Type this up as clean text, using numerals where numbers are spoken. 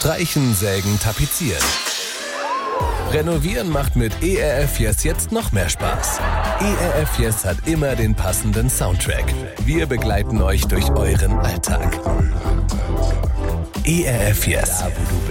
Streichen, sägen, tapezieren. Renovieren macht mit ERF Yes jetzt noch mehr Spaß. ERF Yes hat immer den passenden Soundtrack. Wir begleiten euch durch euren Alltag. ERF Yes, da wo du